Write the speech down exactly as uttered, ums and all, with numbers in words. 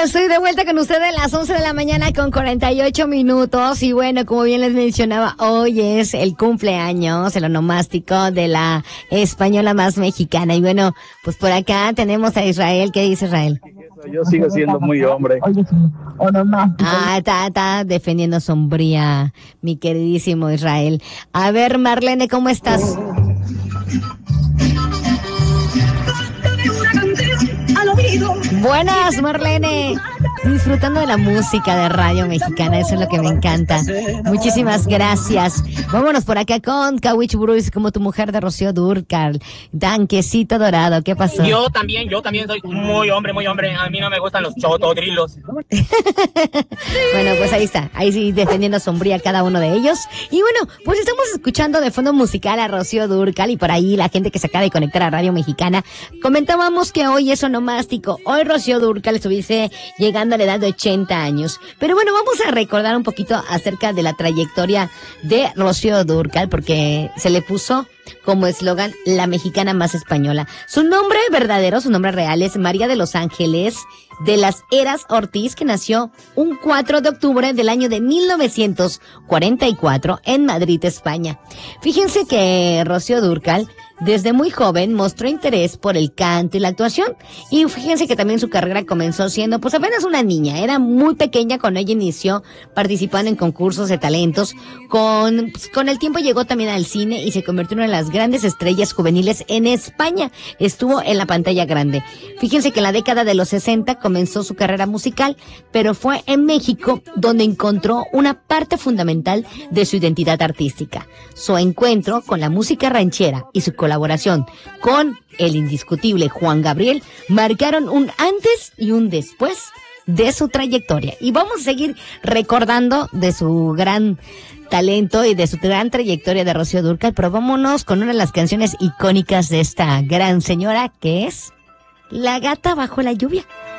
Estoy de vuelta con ustedes a las once de la mañana con cuarenta y ocho minutos. Y bueno, como bien les mencionaba, hoy es el cumpleaños, el onomástico de la española más mexicana. Y bueno, pues por acá tenemos a Israel. ¿Qué dice Israel? Yo sigo siendo muy hombre. Ah, está, está defendiendo sombría, mi queridísimo Israel. A ver, Marlene, ¿cómo estás? Buenas, Marlene. Disfrutando de la música de Radio Mexicana, eso es lo que me encanta. Muchísimas gracias. Vámonos por acá con Kawich Bruce, como tu mujer de Rocío Dúrcal. Danquecito dorado, ¿qué pasó? Yo también, yo también soy muy hombre, muy hombre. A mí no me gustan los chotodrilos. Bueno, pues ahí está, ahí sí defendiendo sombría cada uno de ellos. Y bueno, pues estamos escuchando de fondo musical a Rocío Dúrcal y por ahí la gente que se acaba de conectar a Radio Mexicana. Comentábamos que hoy es onomástico. Hoy Rocío Dúrcal estuviese llegando a la edad de ochenta años. Pero bueno, vamos a recordar un poquito acerca de la trayectoria de Rocío Dúrcal porque se le puso como eslogan la mexicana más española. Su nombre verdadero, su nombre real es María de los Ángeles de las Heras Ortiz, que nació un cuatro de octubre del año de mil novecientos cuarenta y cuatro en Madrid, España. Fíjense que Rocío Dúrcal desde muy joven mostró interés por el canto y la actuación. Y fíjense que también su carrera comenzó siendo pues apenas una niña. Era muy pequeña cuando ella inició participando en concursos de talentos. Con, pues, con el tiempo llegó también al cine y se convirtió en una de las grandes estrellas juveniles en España. Estuvo en la pantalla grande. Fíjense que en la década de los sesenta comenzó su carrera musical, pero fue en México donde encontró una parte fundamental de su identidad artística. Su encuentro con la música ranchera y su colaboración con el indiscutible Juan Gabriel marcaron un antes y un después de su trayectoria. Y vamos a seguir recordando de su gran talento y de su gran trayectoria de Rocío Dúrcal, pero vámonos con una de las canciones icónicas de esta gran señora, que es La Gata Bajo la Lluvia.